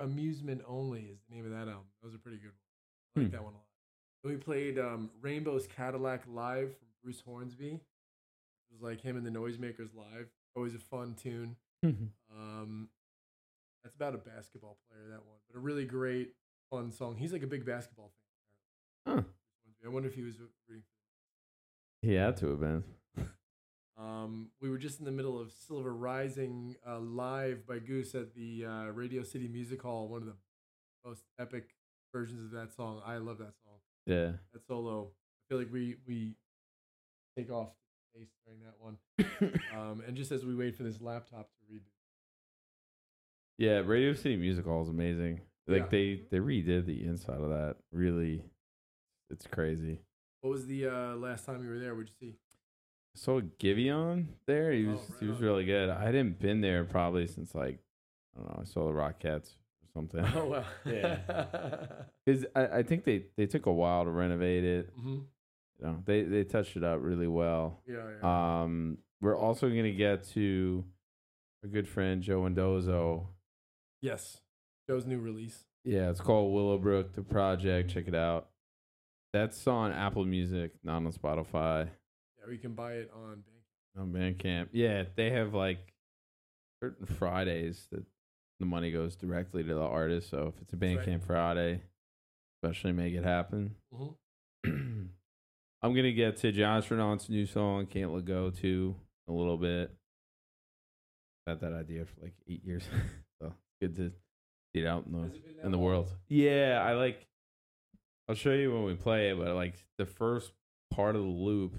Amusement Only is the name of that album. That was a pretty good one. I Hmm. like that one a lot. Then we played Rainbow's Cadillac live from Bruce Hornsby. It was like him and the Noisemakers live. Always a fun tune. Um, that's about a basketball player, that one. But a really great, fun song. He's like a big basketball fan. Huh. I wonder if he was rooting. He had to have been. We were just in the middle of Silver Rising live by Goose at the Radio City Music Hall. One of the most epic versions of that song. I love that song. Yeah. That solo. I feel like we take off the pace during that one. And just as we wait for this laptop to reboot. Yeah, Radio City Music Hall is amazing. Like Yeah. they redid the inside of that. Really, it's crazy. What was the last time you were there? What'd you see? I saw Giveon there. He was right he was on. really good. I hadn't been there probably since like I don't know. I saw the Rockettes or something. Oh wow. Yeah. Because I think they took a while to renovate it. Mm-hmm. You know, they touched it up really well. Yeah. We're also gonna get to a good friend Joe Mendoza. Yes. Joe's new release. Yeah, it's called Willowbrook, the project. Check it out. That's on Apple Music, not on Spotify. Yeah, we can buy it on Bandcamp. On Bandcamp. Yeah, they have like certain Fridays that the money goes directly to the artist. So if it's a That's Bandcamp right. Friday, especially make it happen. Mm-hmm. I'm going to get to Josh Renaunt's new song, Can't Let Go, too, a little bit. Had that idea for like 8 years. So good to see it out in the world. Yeah, I'll show you when we play it, but like the first part of the loop